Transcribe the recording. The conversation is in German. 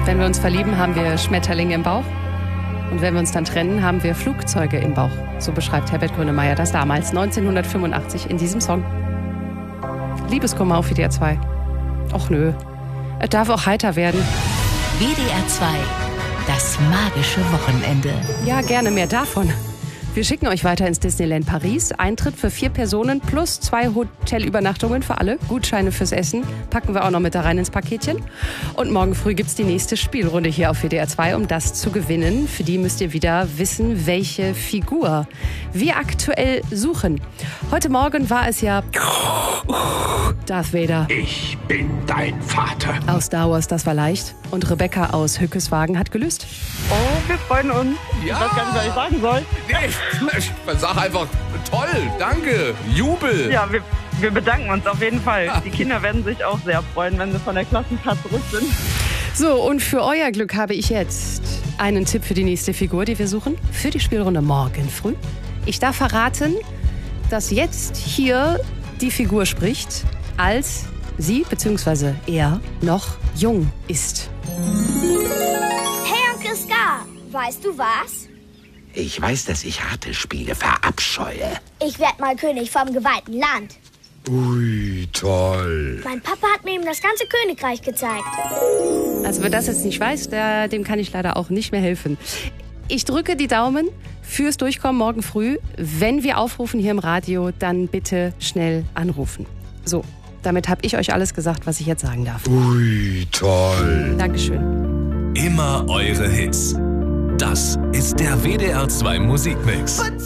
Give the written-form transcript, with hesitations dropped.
Wenn wir uns verlieben, haben wir Schmetterlinge im Bauch. Und wenn wir uns dann trennen, haben wir Flugzeuge im Bauch. So beschreibt Herbert Grönemeyer das damals, 1985, in diesem Song. Liebeskummer auf WDR 2. Och nö, es darf auch heiter werden. WDR 2, das magische Wochenende. Ja, gerne mehr davon. Wir schicken euch weiter ins Disneyland Paris. Eintritt für 4 Personen plus 2 Hotelübernachtungen für alle. Gutscheine fürs Essen packen wir auch noch mit da rein ins Paketchen. Und morgen früh gibt's die nächste Spielrunde hier auf WDR 2, um das zu gewinnen. Für die müsst ihr wieder wissen, welche Figur wir aktuell suchen. Heute Morgen war es ja Darth Vader. Ich bin dein Vater. Aus Star Wars, das war leicht. Und Rebecca aus Hückeswagen hat gelöst. Oh, wir freuen uns. Ja. Ich weiß gar nicht, was ich sagen soll. Sag einfach, toll, danke, Jubel. Ja, wir bedanken uns auf jeden Fall. Die Kinder werden sich auch sehr freuen, wenn sie von der Klassenfahrt zurück sind. So, und für euer Glück habe ich jetzt einen Tipp für die nächste Figur, die wir suchen, für die Spielrunde morgen früh. Ich darf verraten, dass jetzt hier die Figur spricht, als sie bzw. er noch jung ist. Hey Onkel Scar, weißt du was? Ich weiß, dass ich harte Spiele verabscheue. Ich werd mal König vom geweihten Land. Ui, toll. Mein Papa hat mir eben das ganze Königreich gezeigt. Also wer das jetzt nicht weiß, dem kann ich leider auch nicht mehr helfen. Ich drücke die Daumen fürs Durchkommen morgen früh. Wenn wir aufrufen hier im Radio, dann bitte schnell anrufen. So, damit habe ich euch alles gesagt, was ich jetzt sagen darf. Ui, toll. Dankeschön. Immer eure Hits. Das ist der WDR 2 Musikmix.